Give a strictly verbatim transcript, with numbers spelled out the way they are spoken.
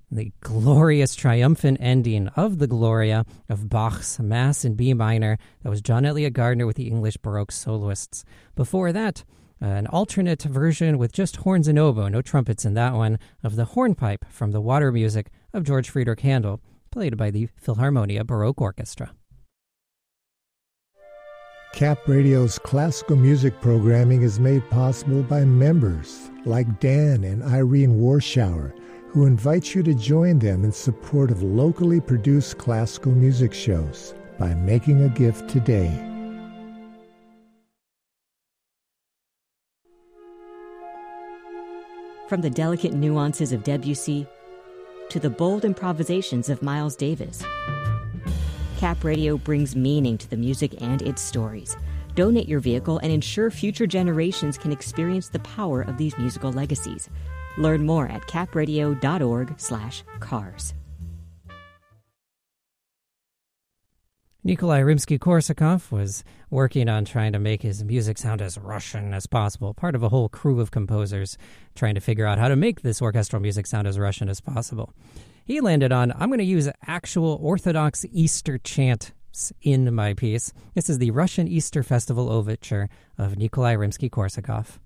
the glorious, triumphant ending of the Gloria of Bach's Mass in B minor. That was John Elliott Gardner with the English Baroque soloists. Before that, uh, an alternate version with just horns and oboe, no trumpets in that one, of the hornpipe from the Water Music of George Friedrich Handel, played by the Philharmonia Baroque Orchestra. Cap Radio's classical music programming is made possible by members like Dan and Irene Warschauer, who invite you to join them in support of locally produced classical music shows by making a gift today. From the delicate nuances of Debussy to the bold improvisations of Miles Davis, Cap Radio brings meaning to the music and its stories. Donate your vehicle and ensure future generations can experience the power of these musical legacies. Learn more at capradio.org slash cars. Nikolai Rimsky-Korsakov was working on trying to make his music sound as Russian as possible, part of a whole crew of composers trying to figure out how to make this orchestral music sound as Russian as possible. He landed on, I'm going to use actual Orthodox Easter chants in my piece. This is the Russian Easter Festival Overture of Nikolai Rimsky-Korsakov.